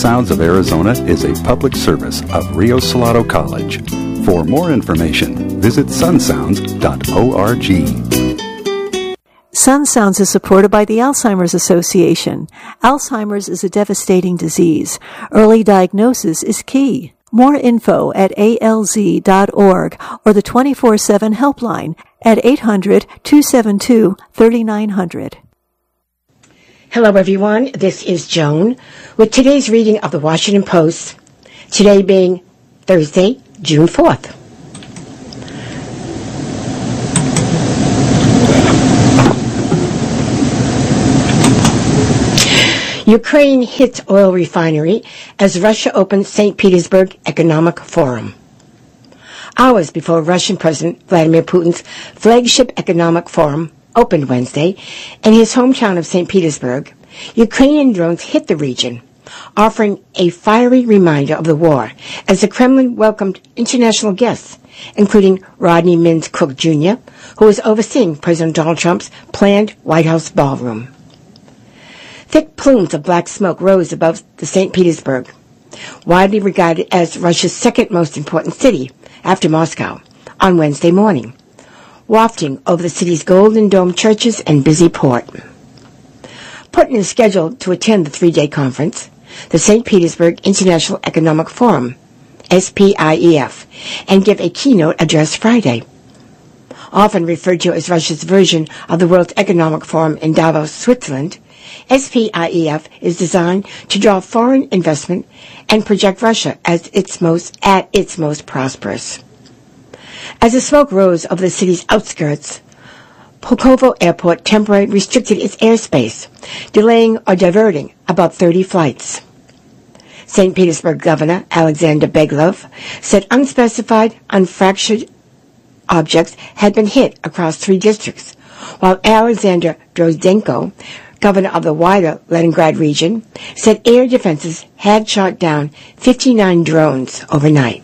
Sounds of Arizona is a public service of Rio Salado College. For more information, visit sunsounds.org. Sun Sounds is supported by the Alzheimer's Association. Alzheimer's is a devastating disease. Early diagnosis is key. More info at alz.org or the 24/7 helpline at 800-272-3900. Hello, everyone. This is Joan with today's reading of the Washington Post, today being Thursday, June 4th. Ukraine hits oil refinery as Russia opens St. Petersburg Economic Forum. Hours before Russian President Vladimir Putin's flagship economic forum opened Wednesday in his hometown of St. Petersburg, Ukrainian drones hit the region, offering a fiery reminder of the war as the Kremlin welcomed international guests, including Rodney Mintz-Cook Jr., who was overseeing President Donald Trump's planned White House ballroom. Thick plumes of black smoke rose above the St. Petersburg, widely regarded as Russia's second most important city after Moscow, on Wednesday morning, wafting over the city's golden dome churches and busy port. Putin is scheduled to attend the three-day conference, the St. Petersburg International Economic Forum, SPIEF, and give a keynote address Friday. Often referred to as Russia's version of the World Economic Forum in Davos, Switzerland, SPIEF is designed to draw foreign investment and project Russia as its most prosperous. As the smoke rose over the city's outskirts, Pulkovo Airport temporarily restricted its airspace, delaying or diverting about 30 flights. St. Petersburg Governor Alexander Beglov said unspecified, unfractured objects had been hit across 3 districts, while Alexander Drozdenko, governor of the wider Leningrad region, said air defenses had shot down 59 drones overnight.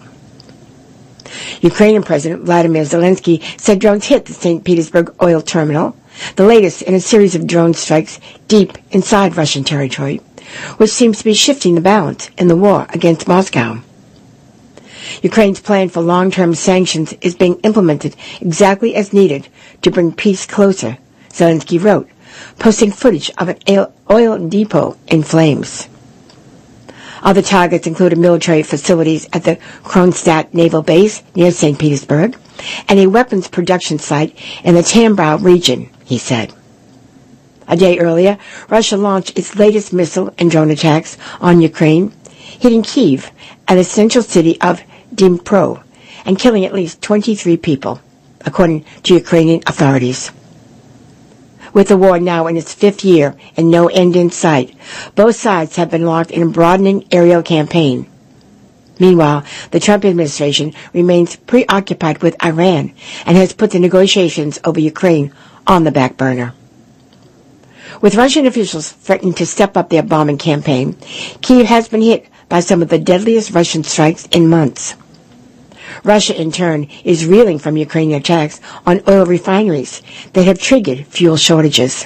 Ukrainian President Vladimir Zelensky said drones hit the St. Petersburg oil terminal, the latest in a series of drone strikes deep inside Russian territory, which seems to be shifting the balance in the war against Moscow. Ukraine's plan for long-term sanctions is being implemented exactly as needed to bring peace closer, Zelensky wrote, posting footage of an oil depot in flames. Other targets included military facilities at the Kronstadt Naval Base near St. Petersburg and a weapons production site in the Tambov region, he said. A day earlier, Russia launched its latest missile and drone attacks on Ukraine, hitting Kyiv, an essential city of Dnipro, and killing at least 23 people, according to Ukrainian authorities. With the war now in its 5th year and no end in sight, both sides have been locked in a broadening aerial campaign. Meanwhile, the Trump administration remains preoccupied with Iran and has put the negotiations over Ukraine on the back burner. With Russian officials threatening to step up their bombing campaign, Kyiv has been hit by some of the deadliest Russian strikes in months. Russia, in turn, is reeling from Ukrainian attacks on oil refineries that have triggered fuel shortages.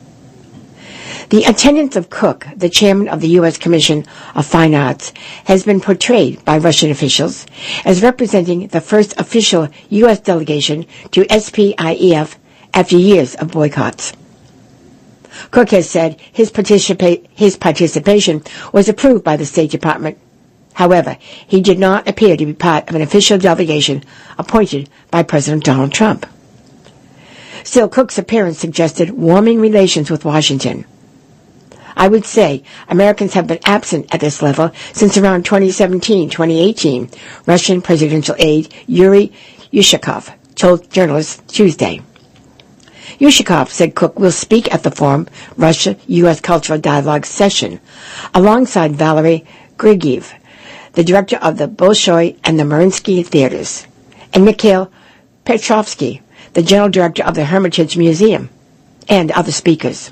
The attendance of Cook, the chairman of the U.S. Commission of Fine Arts, has been portrayed by Russian officials as representing the first official U.S. delegation to SPIEF after years of boycotts. Cook has said his participation was approved by the State Department. However, he did not appear to be part of an official delegation appointed by President Donald Trump. Still, Cook's appearance suggested warming relations with Washington. I would say Americans have been absent at this level since around 2017-2018, Russian presidential aide Yuri Ushakov told journalists Tuesday. Ushakov said Cook will speak at the forum, Russia-U.S. Cultural Dialogue session, alongside Valery Gergiev, the director of the Bolshoi and the Mariinsky theaters, and Mikhail Petrovsky, the general director of the Hermitage Museum, and other speakers.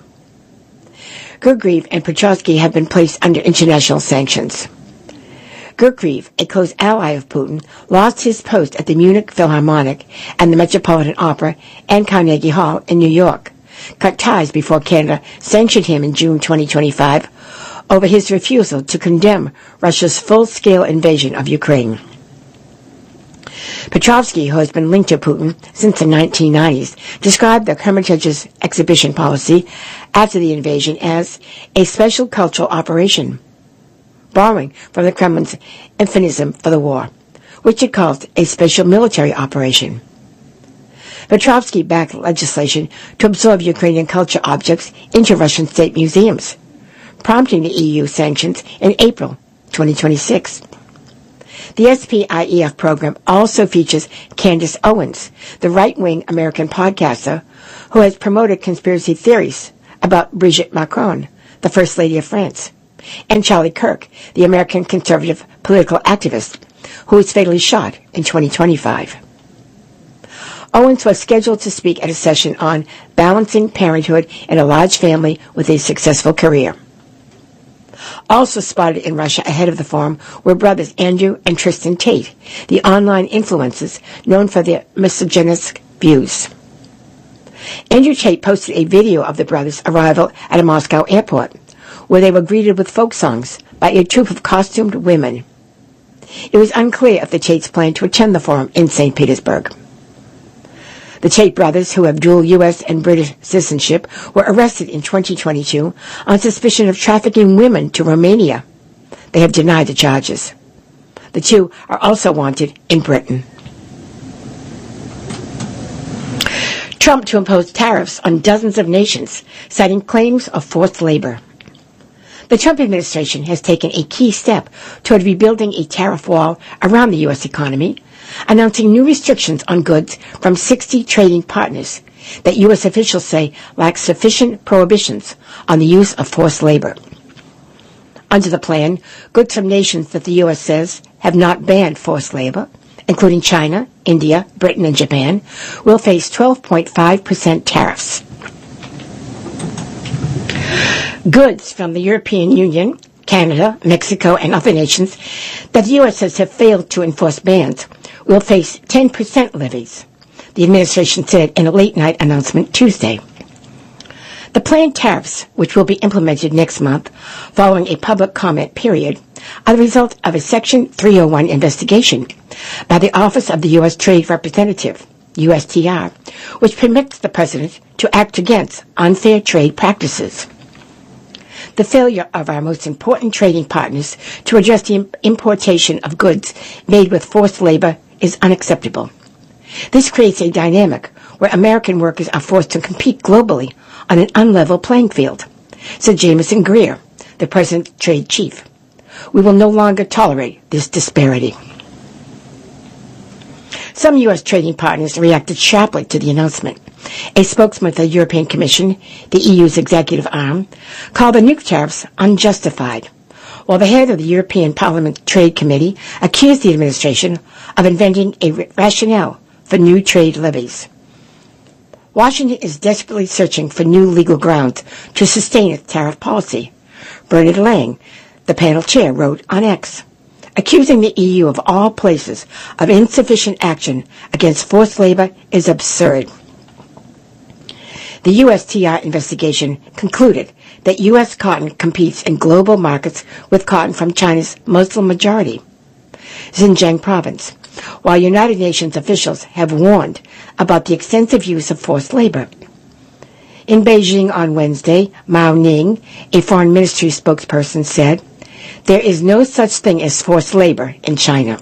Gergiev and Petrovsky have been placed under international sanctions. Gergiev, a close ally of Putin, lost his post at the Munich Philharmonic and the Metropolitan Opera and Carnegie Hall in New York, cut ties before Canada sanctioned him in June 2025 over his refusal to condemn Russia's full-scale invasion of Ukraine. Petrovsky, who has been linked to Putin since the 1990s, described the Hermitage's exhibition policy after the invasion as a special cultural operation, borrowing from the Kremlin's euphemism for the war, which it calls a special military operation. Petrovsky backed legislation to absorb Ukrainian culture objects into Russian state museums, prompting the EU sanctions in April 2026. The SPIEF program also features Candace Owens, the right-wing American podcaster who has promoted conspiracy theories about Brigitte Macron, the First Lady of France, and Charlie Kirk, the American conservative political activist who was fatally shot in 2025. Owens was scheduled to speak at a session on balancing parenthood in a large family with a successful career. Also spotted in Russia ahead of the forum were brothers Andrew and Tristan Tate, the online influencers known for their misogynist views. Andrew Tate posted a video of the brothers' arrival at a Moscow airport, where they were greeted with folk songs by a troupe of costumed women. It was unclear if the Tates planned to attend the forum in St. Petersburg. The Tate brothers, who have dual U.S. and British citizenship, were arrested in 2022 on suspicion of trafficking women to Romania. They have denied the charges. The two are also wanted in Britain. Trump to impose tariffs on dozens of nations, citing claims of forced labor. The Trump administration has taken a key step toward rebuilding a tariff wall around the U.S. economy, announcing new restrictions on goods from 60 trading partners that U.S. officials say lack sufficient prohibitions on the use of forced labor. Under the plan, goods from nations that the U.S. says have not banned forced labor, including China, India, Britain, and Japan, will face 12.5% tariffs. Goods from the European Union, Canada, Mexico, and other nations that the U.S. says have failed to enforce bans will face 10% levies, the administration said in a late-night announcement Tuesday. The planned tariffs, which will be implemented next month following a public comment period, are the result of a Section 301 investigation by the Office of the U.S. Trade Representative, USTR, which permits the president to act against unfair trade practices. The failure of our most important trading partners to address the importation of goods made with forced labor is unacceptable. This creates a dynamic where American workers are forced to compete globally on an unlevel playing field, said Jameson Greer, the president's trade chief. We will no longer tolerate this disparity. Some U.S. trading partners reacted sharply to the announcement. A spokesman for the European Commission, the EU's executive arm, called the new tariffs unjustified, while the head of the European Parliament Trade Committee accused the administration of inventing a rationale for new trade levies. Washington is desperately searching for new legal grounds to sustain its tariff policy, Bernard Lang, the panel chair, wrote on X, accusing the EU of all places of insufficient action against forced labor is absurd. The USTR investigation concluded that U.S. cotton competes in global markets with cotton from China's Muslim majority, Xinjiang province, while United Nations officials have warned about the extensive use of forced labor. In Beijing on Wednesday, Mao Ning, a foreign ministry spokesperson, said, "There is no such thing as forced labor in China."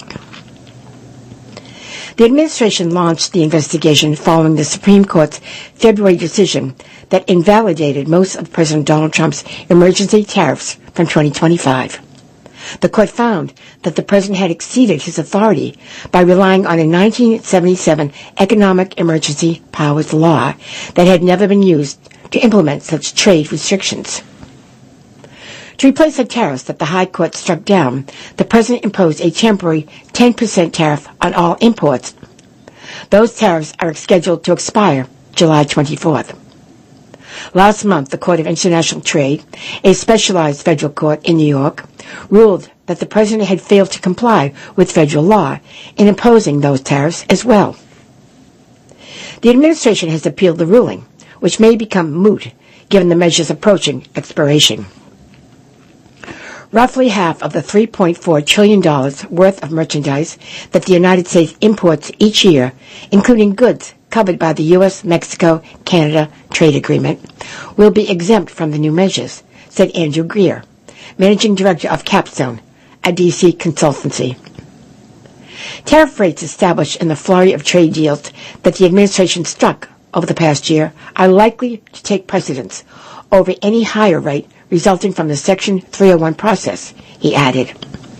The administration launched the investigation following the Supreme Court's February decision that invalidated most of President Donald Trump's emergency tariffs from 2025. The court found that the president had exceeded his authority by relying on a 1977 economic emergency powers law that had never been used to implement such trade restrictions. To replace the tariffs that the High Court struck down, the president imposed a temporary 10% tariff on all imports. Those tariffs are scheduled to expire July 24th. Last month, the Court of International Trade, a specialized federal court in New York, ruled that the president had failed to comply with federal law in imposing those tariffs as well. The administration has appealed the ruling, which may become moot given the measure's approaching expiration. Roughly half of the $3.4 trillion worth of merchandise that the United States imports each year, including goods covered by the U.S.-Mexico-Canada trade agreement, will be exempt from the new measures, said Andrew Greer, managing director of Capstone, a D.C. consultancy. Tariff rates established in the flurry of trade deals that the administration struck over the past year are likely to take precedence over any higher rate resulting from the Section 301 process, he added.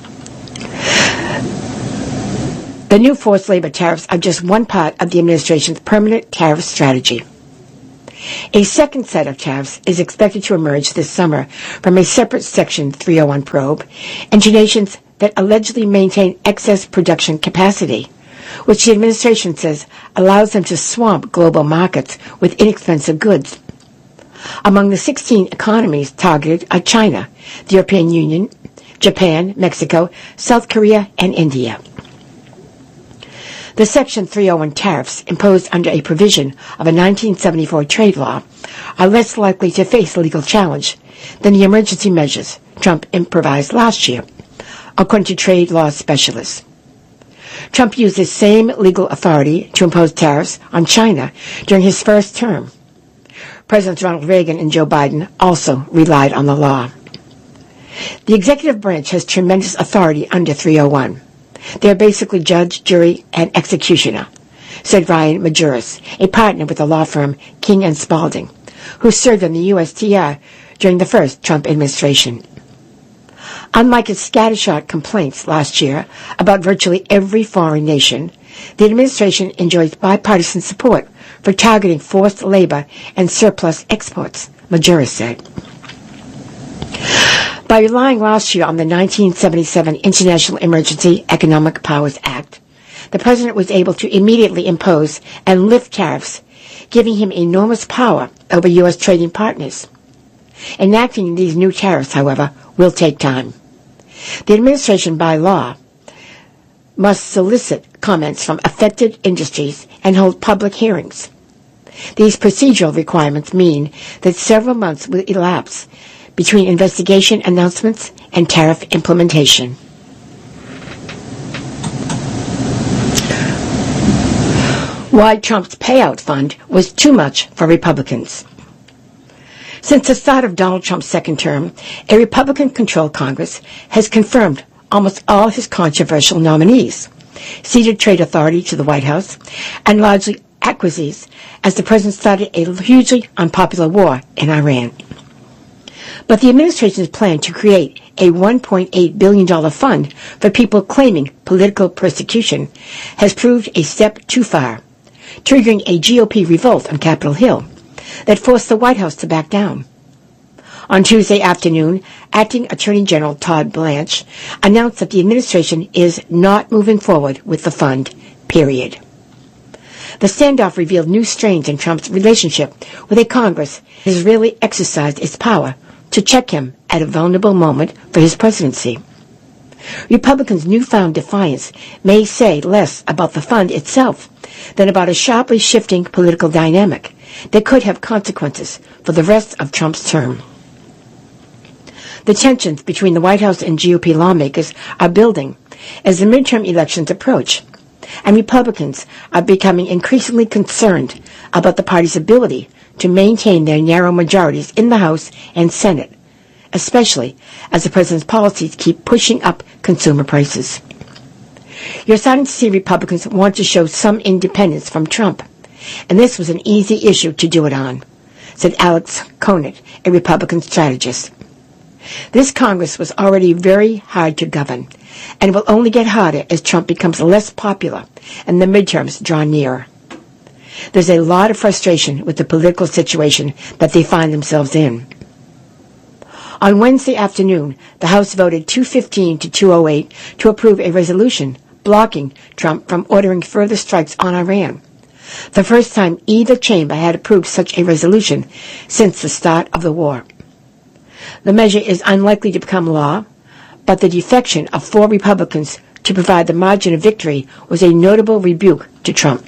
The new forced labor tariffs are just one part of the administration's permanent tariff strategy. A second set of tariffs is expected to emerge this summer from a separate Section 301 probe into nations that allegedly maintain excess production capacity, which the administration says allows them to swamp global markets with inexpensive goods. Among the 16 economies targeted are China, the European Union, Japan, Mexico, South Korea, and India. The Section 301 tariffs imposed under a provision of a 1974 trade law are less likely to face legal challenge than the emergency measures Trump improvised last year, according to trade law specialists. Trump used the same legal authority to impose tariffs on China during his first term. Presidents Ronald Reagan and Joe Biden also relied on the law. The executive branch has tremendous authority under 301. They are basically judge, jury, and executioner, said Ryan Majuris, a partner with the law firm King & Spalding, who served on the USTR during the first Trump administration. Unlike its scattershot complaints last year about virtually every foreign nation, the administration enjoys bipartisan support for targeting forced labor and surplus exports, Majuris said. By relying last year on the 1977 International Emergency Economic Powers Act, the president was able to immediately impose and lift tariffs, giving him enormous power over U.S. trading partners. Enacting these new tariffs, however, will take time. The administration, by law, must solicit comments from affected industries and hold public hearings. These procedural requirements mean that several months will elapse between investigation announcements and tariff implementation. Why Trump's payout fund was too much for Republicans. Since the start of Donald Trump's second term, a Republican-controlled Congress has confirmed almost all his controversial nominees, ceded trade authority to the White House, and largely acquiesced as the president started a hugely unpopular war in Iran. But the administration's plan to create a $1.8 billion fund for people claiming political persecution has proved a step too far, triggering a GOP revolt on Capitol Hill that forced the White House to back down. On Tuesday afternoon, Acting Attorney General Todd Blanche announced that the administration is not moving forward with the fund, period. The standoff revealed new strains in Trump's relationship with a Congress that has really exercised its power to check him at a vulnerable moment for his presidency. Republicans' newfound defiance may say less about the fund itself than about a sharply shifting political dynamic that could have consequences for the rest of Trump's term. The tensions between the White House and GOP lawmakers are building as the midterm elections approach, and Republicans are becoming increasingly concerned about the party's ability to maintain their narrow majorities in the House and Senate, especially as the president's policies keep pushing up consumer prices. You're starting to see Republicans want to show some independence from Trump, and this was an easy issue to do it on, said Alex Conant, a Republican strategist. This Congress was already very hard to govern, and will only get harder as Trump becomes less popular and the midterms draw nearer. There's a lot of frustration with the political situation that they find themselves in. On Wednesday afternoon, the House voted 215 to 208 to approve a resolution blocking Trump from ordering further strikes on Iran, the first time either chamber had approved such a resolution since the start of the war. The measure is unlikely to become law, but the defection of 4 Republicans to provide the margin of victory was a notable rebuke to Trump.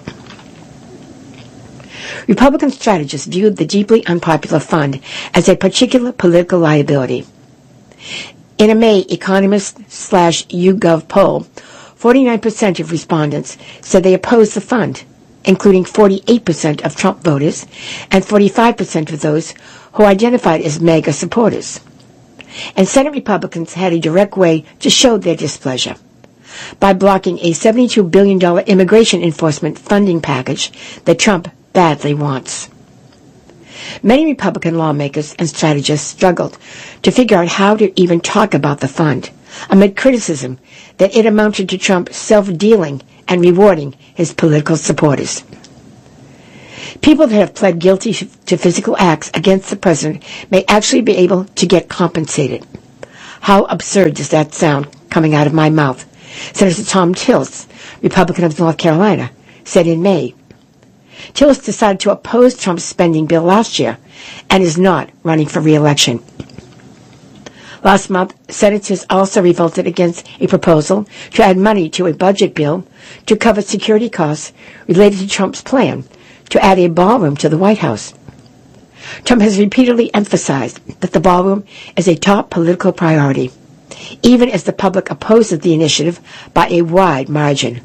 Republican strategists viewed the deeply unpopular fund as a particular political liability. In a May Economist/YouGov poll, 49% of respondents said they opposed the fund, including 48% of Trump voters and 45% of those who identified as MAGA supporters. And Senate Republicans had a direct way to show their displeasure by blocking a $72 billion immigration enforcement funding package that Trump badly wants. Many Republican lawmakers and strategists struggled to figure out how to even talk about the fund, amid criticism that it amounted to Trump self-dealing and rewarding his political supporters. People that have pled guilty to physical acts against the president may actually be able to get compensated. How absurd does that sound coming out of my mouth? Senator Thom Tillis, Republican of North Carolina, said in May. Tillis decided to oppose Trump's spending bill last year and is not running for re-election. Last month, senators also revolted against a proposal to add money to a budget bill to cover security costs related to Trump's plan to add a ballroom to the White House. Trump has repeatedly emphasized that the ballroom is a top political priority, even as the public opposes the initiative by a wide margin.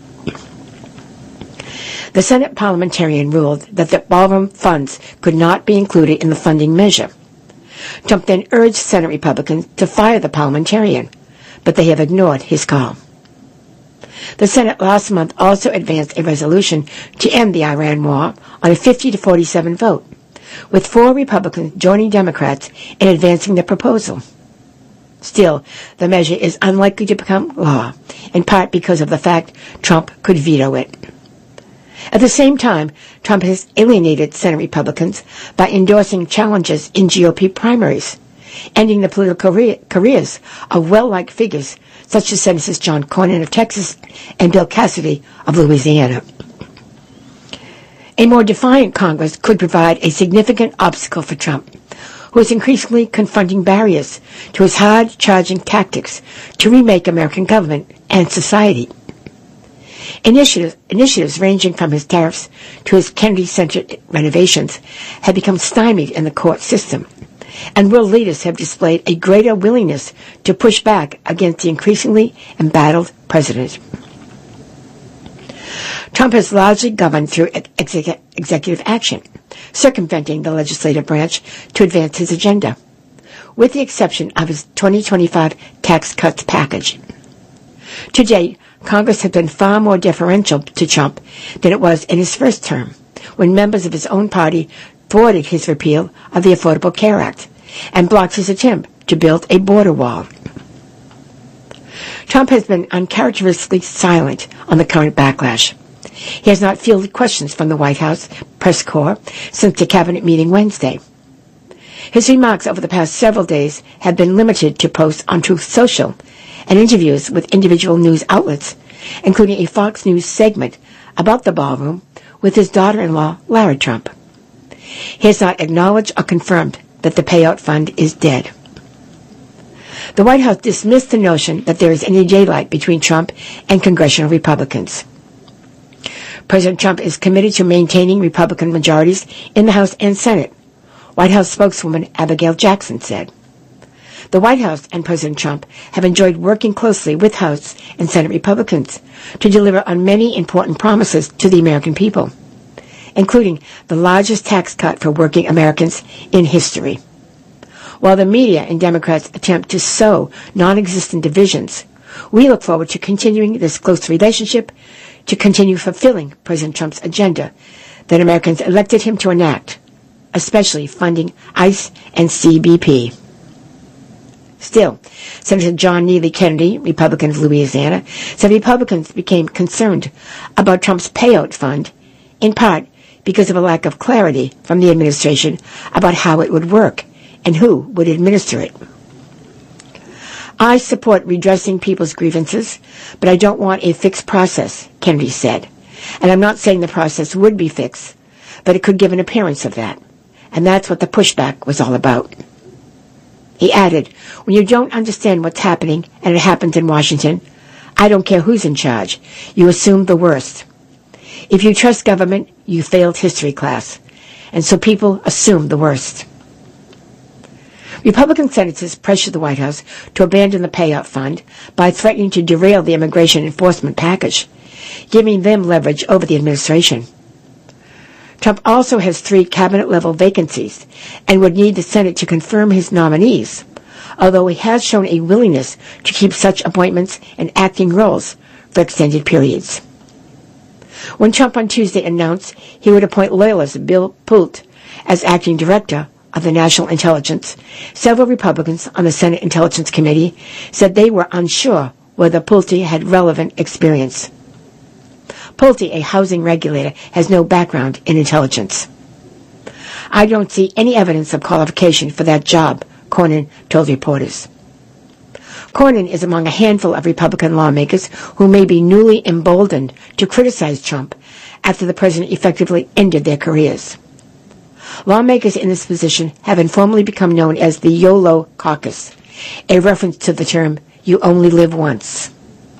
The Senate parliamentarian ruled that the ballroom funds could not be included in the funding measure. Trump then urged Senate Republicans to fire the parliamentarian, but they have ignored his call. The Senate last month also advanced a resolution to end the Iran war on a 50-47 vote, with 4 Republicans joining Democrats in advancing the proposal. Still, the measure is unlikely to become law, in part because of the fact Trump could veto it. At the same time, Trump has alienated Senate Republicans by endorsing challenges in GOP primaries, ending the political careers of well-liked figures such as Senators John Cornyn of Texas and Bill Cassidy of Louisiana. A more defiant Congress could provide a significant obstacle for Trump, who is increasingly confronting barriers to his hard-charging tactics to remake American government and society. Initiatives ranging from his tariffs to his Kennedy-centered renovations have become stymied in the court system, and world leaders have displayed a greater willingness to push back against the increasingly embattled president. Trump has largely governed through executive action, circumventing the legislative branch to advance his agenda, with the exception of his 2025 tax cuts package. To date, Congress has been far more deferential to Trump than it was in his first term, when members of his own party thwarted his repeal of the Affordable Care Act and blocked his attempt to build a border wall. Trump has been uncharacteristically silent on the current backlash. He has not fielded questions from the White House press corps since the cabinet meeting Wednesday. His remarks over the past several days have been limited to posts on Truth Social and interviews with individual news outlets, including a Fox News segment about the ballroom with his daughter-in-law, Lara Trump. He has not acknowledged or confirmed that the payout fund is dead. The White House dismissed the notion that there is any daylight between Trump and congressional Republicans. President Trump is committed to maintaining Republican majorities in the House and Senate, White House spokeswoman Abigail Jackson said. The White House and President Trump have enjoyed working closely with House and Senate Republicans to deliver on many important promises to the American people, including the largest tax cut for working Americans in history. While the media and Democrats attempt to sow non-existent divisions, we look forward to continuing this close relationship to continue fulfilling President Trump's agenda that Americans elected him to enact, especially funding ICE and CBP. Still, Senator John Neely Kennedy, Republican of Louisiana, said Republicans became concerned about Trump's payout fund, in part because of a lack of clarity from the administration about how it would work and who would administer it. I support redressing people's grievances, but I don't want a fixed process, Kennedy said. And I'm not saying the process would be fixed, but it could give an appearance of that. And that's what the pushback was all about. He added, when you don't understand what's happening, and it happens in Washington, I don't care who's in charge. You assume the worst. If you trust government, you failed history class. And so people assume the worst. Republican senators pressured the White House to abandon the payout fund by threatening to derail the immigration enforcement package, giving them leverage over the administration. Trump also has 3 cabinet-level vacancies and would need the Senate to confirm his nominees, although he has shown a willingness to keep such appointments in acting roles for extended periods. When Trump on Tuesday announced he would appoint loyalist Bill Pult as acting director of the National Intelligence, several Republicans on the Senate Intelligence Committee said they were unsure whether Pulte had relevant experience. Pulte, a housing regulator, has no background in intelligence. I don't see any evidence of qualification for that job, Cornyn told reporters. Cornyn is among a handful of Republican lawmakers who may be newly emboldened to criticize Trump after the president effectively ended their careers. Lawmakers in this position have informally become known as the YOLO caucus, a reference to the term, you only live once.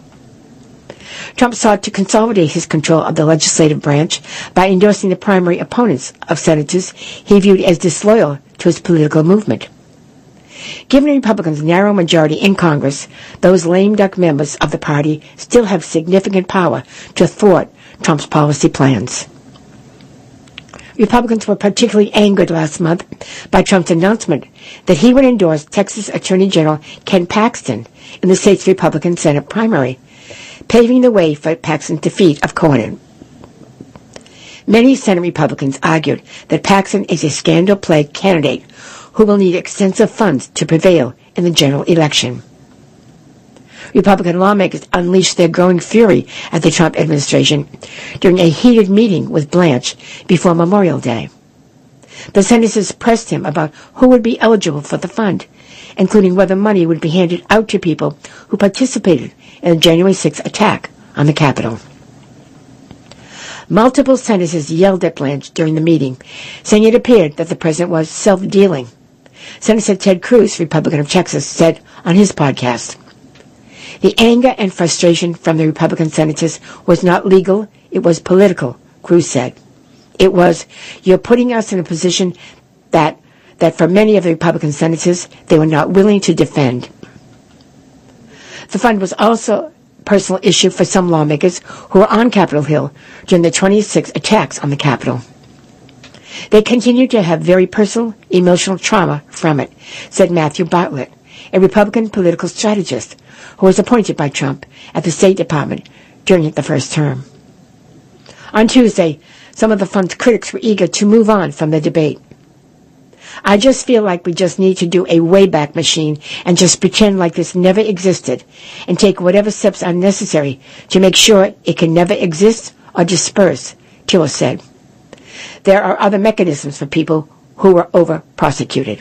Trump sought to consolidate his control of the legislative branch by endorsing the primary opponents of senators he viewed as disloyal to his political movement. Given Republicans' narrow majority in Congress, those lame duck members of the party still have significant power to thwart Trump's policy plans. Republicans were particularly angered last month by Trump's announcement that he would endorse Texas Attorney General Ken Paxton in the state's Republican Senate primary, paving the way for Paxton's defeat of Cornyn. Many Senate Republicans argued that Paxton is a scandal-plagued candidate who will need extensive funds to prevail in the general election. Republican lawmakers unleashed their growing fury at the Trump administration during a heated meeting with Blanche before Memorial Day. The senators pressed him about who would be eligible for the fund, including whether money would be handed out to people who participated in the January 6th attack on the Capitol. Multiple senators yelled at Blanche during the meeting, saying it appeared that the president was self-dealing. Senator Ted Cruz, Republican of Texas, said on his podcast, "The anger and frustration from the Republican senators was not legal, it was political," Cruz said. It was, "You're putting us in a position that for many of the Republican senators, they were not willing to defend." The fund was also a personal issue for some lawmakers who were on Capitol Hill during the 26 attacks on the Capitol. They continue to have very personal, emotional trauma from it, said Matthew Bartlett, a Republican political strategist who was appointed by Trump at the State Department during the first term. On Tuesday, some of the fund's critics were eager to move on from the debate. "I just feel like we just need to do a Wayback Machine and just pretend like this never existed and take whatever steps are necessary to make sure it can never exist or disperse," Tiller said. There are other mechanisms for people who were over-prosecuted.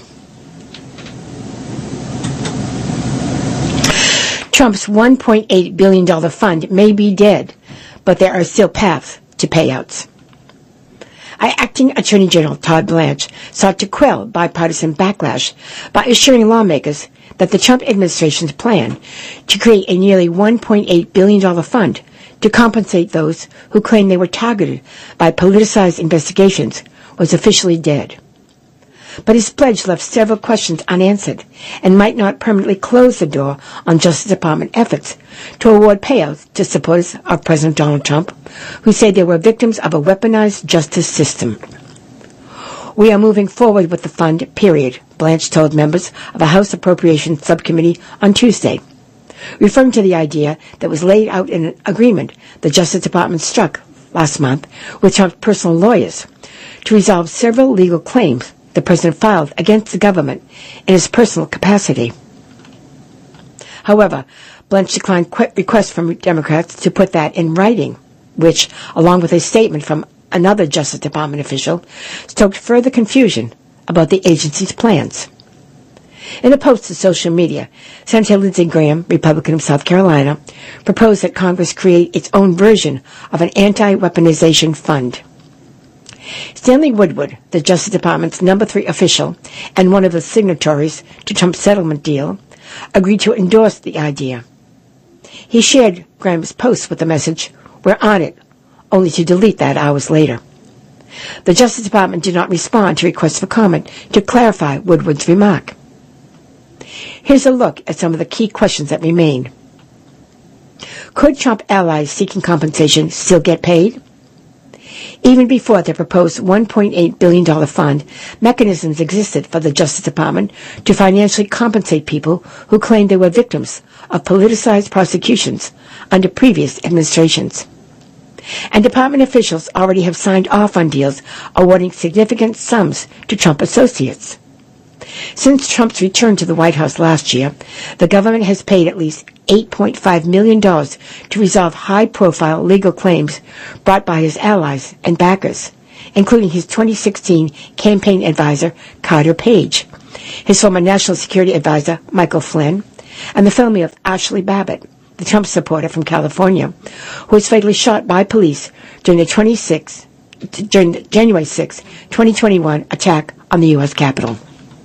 Trump's $1.8 billion fund may be dead, but there are still paths to payouts. Acting Attorney General Todd Blanche sought to quell bipartisan backlash by assuring lawmakers that the Trump administration's plan to create a nearly $1.8 billion fund to compensate those who claim they were targeted by politicized investigations was officially dead. But his pledge left several questions unanswered and might not permanently close the door on Justice Department efforts to award payouts to supporters of President Donald Trump, who say they were victims of a weaponized justice system. "We are moving forward with the fund, period," Blanche told members of a House Appropriations Subcommittee on Tuesday, referring to the idea that was laid out in an agreement the Justice Department struck last month with Trump's personal lawyers to resolve several legal claims the president filed against the government in his personal capacity. However, Blanche declined requests from Democrats to put that in writing, which, along with a statement from another Justice Department official, stoked further confusion about the agency's plans. In a post to social media, Senator Lindsey Graham, Republican of South Carolina, proposed that Congress create its own version of an anti-weaponization fund. Stanley Woodward, the Justice Department's number 3 official and one of the signatories to Trump's settlement deal, agreed to endorse the idea. He shared Graham's post with the message, "We're on it," only to delete that hours later. The Justice Department did not respond to requests for comment to clarify Woodward's remark. Here's a look at some of the key questions that remain. Could Trump allies seeking compensation still get paid? Even before the proposed $1.8 billion fund, mechanisms existed for the Justice Department to financially compensate people who claimed they were victims of politicized prosecutions under previous administrations. And department officials already have signed off on deals awarding significant sums to Trump associates. Since Trump's return to the White House last year, the government has paid at least $8.5 million to resolve high-profile legal claims brought by his allies and backers, including his 2016 campaign advisor, Carter Page, his former national security advisor, Michael Flynn, and the family of Ashley Babbitt, the Trump supporter from California, who was fatally shot by police during the January 6, 2021 attack on the U.S. Capitol.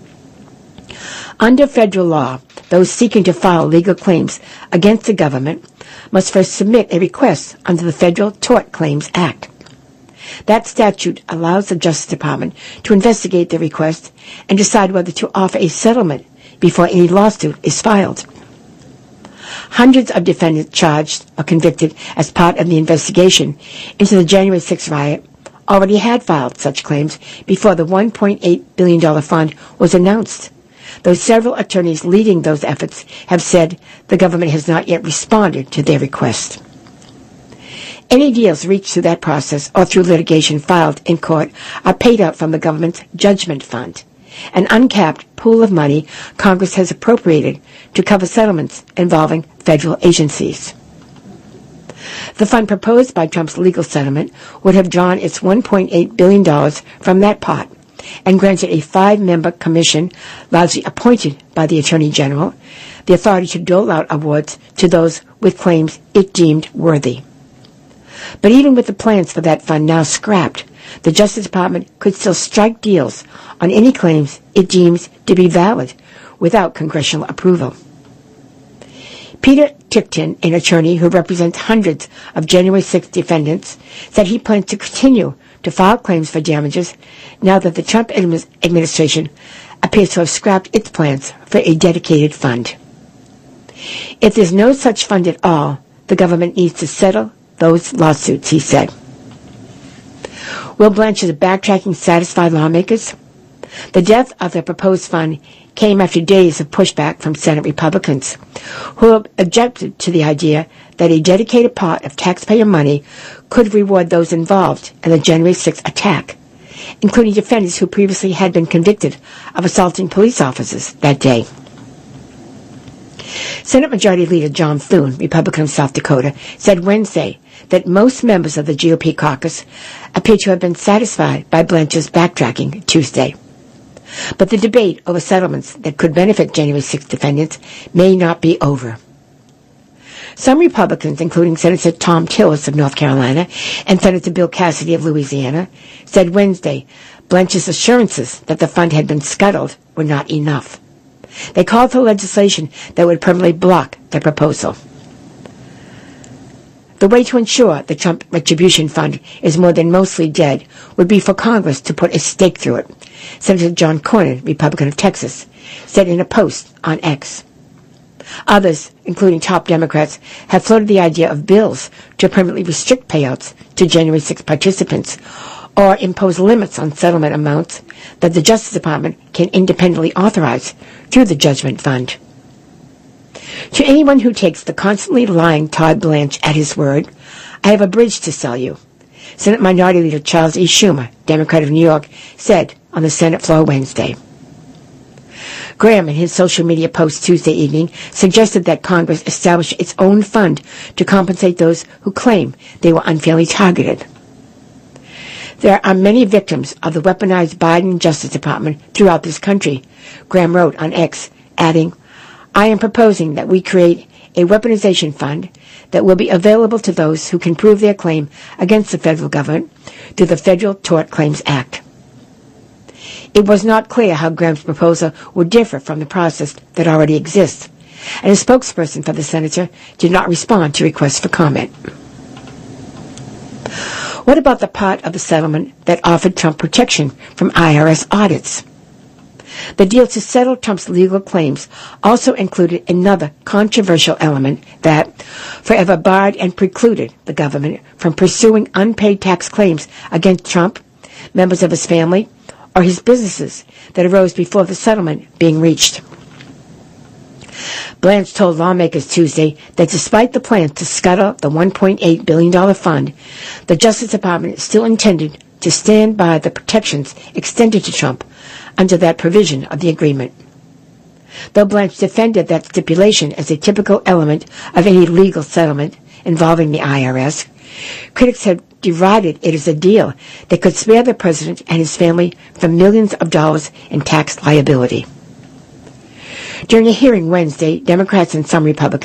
Under federal law, those seeking to file legal claims against the government must first submit a request under the Federal Tort Claims Act. That statute allows the Justice Department to investigate the request and decide whether to offer a settlement before any lawsuit is filed. Hundreds of defendants charged or convicted as part of the investigation into the January 6 riot already had filed such claims before the $1.8 billion fund was announced, though several attorneys leading those efforts have said the government has not yet responded to their request. Any deals reached through that process or through litigation filed in court are paid out from the government's judgment fund, an uncapped pool of money Congress has appropriated to cover settlements involving federal agencies. The fund proposed by Trump's legal settlement would have drawn its $1.8 billion from that pot and granted a 5-member commission, largely appointed by the Attorney General, the authority to dole out awards to those with claims it deemed worthy. But even with the plans for that fund now scrapped, the Justice Department could still strike deals on any claims it deems to be valid without congressional approval. Peter Tickton, an attorney who represents hundreds of January 6 defendants, said he plans to continue to file claims for damages now that the Trump administration appears to have scrapped its plans for a dedicated fund. If there's no such fund at all, the government needs to settle those lawsuits, he said. Will Blanche's backtracking satisfy lawmakers? The death of the proposed fund came after days of pushback from Senate Republicans, who objected to the idea that a dedicated pot of taxpayer money could reward those involved in the January 6 attack, including defendants who previously had been convicted of assaulting police officers that day. Senate Majority Leader John Thune, Republican of South Dakota, said Wednesday that most members of the GOP caucus appear to have been satisfied by Blanche's backtracking Tuesday. But the debate over settlements that could benefit January 6 defendants may not be over. Some Republicans, including Senator Tom Tillis of North Carolina and Senator Bill Cassidy of Louisiana, said Wednesday Blanche's assurances that the fund had been scuttled were not enough. They called for legislation that would permanently block the proposal. The way to ensure the Trump Retribution Fund is more than mostly dead would be for Congress to put a stake through it, Senator John Cornyn, Republican of Texas, said in a post on X. Others, including top Democrats, have floated the idea of bills to permanently restrict payouts to January 6 participants or impose limits on settlement amounts that the Justice Department can independently authorize through the Judgment Fund. To anyone who takes the constantly lying Todd Blanche at his word, I have a bridge to sell you, Senate Minority Leader Charles E. Schumer, Democrat of New York, said on the Senate floor Wednesday. Graham, in his social media post Tuesday evening, suggested that Congress establish its own fund to compensate those who claim they were unfairly targeted. There are many victims of the weaponized Biden Justice Department throughout this country, Graham wrote on X, adding, I am proposing that we create a weaponization fund that will be available to those who can prove their claim against the federal government through the Federal Tort Claims Act. It was not clear how Graham's proposal would differ from the process that already exists, and a spokesperson for the senator did not respond to requests for comment. What about the part of the settlement that offered Trump protection from IRS audits? The deal to settle Trump's legal claims also included another controversial element that forever barred and precluded the government from pursuing unpaid tax claims against Trump, members of his family, or his businesses that arose before the settlement being reached. Blanche told lawmakers Tuesday that despite the plan to scuttle the $1.8 billion fund, the Justice Department still intended to stand by the protections extended to Trump under that provision of the agreement. Though Blanche defended that stipulation as a typical element of any legal settlement involving the IRS, critics have derided it as a deal that could spare the president and his family from millions of dollars in tax liability. During a hearing Wednesday, Democrats and some Republicans